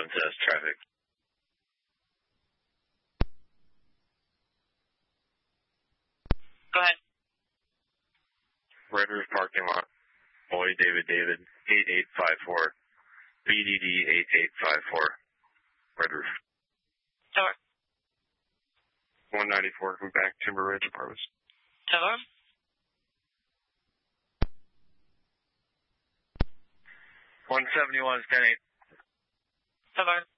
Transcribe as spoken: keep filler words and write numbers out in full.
Sunset traffic. Go ahead. Red Roof parking lot. Boy, David, David, eight eight five four. B D D eight eight five four. Red Roof. Tower. one ninety-four from back Timber Ridge Apartments. Tower. one seventy-one is ten eight. Tower.